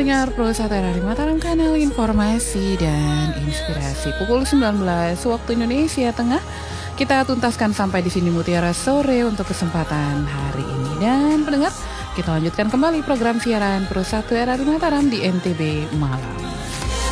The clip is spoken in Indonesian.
pendengar Pro 1 RRI Mataram, kanal informasi dan inspirasi. Pukul 19 waktu Indonesia Tengah. Kita tuntaskan sampai di sini Mutiara Sore untuk kesempatan hari ini. Dan pendengar, kita lanjutkan kembali program siaran Pro 1 RRI Mataram di NTB Malam.